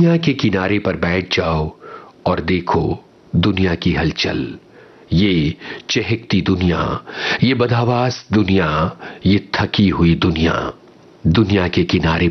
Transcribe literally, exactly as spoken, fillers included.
दुनिया के किनारे पर बैठ जाओ और देखो दुनिया की हलचल। ये चहकती दुनिया, ये बदहवास दुनिया, ये थकी हुई दुनिया। दुनिया के किनारे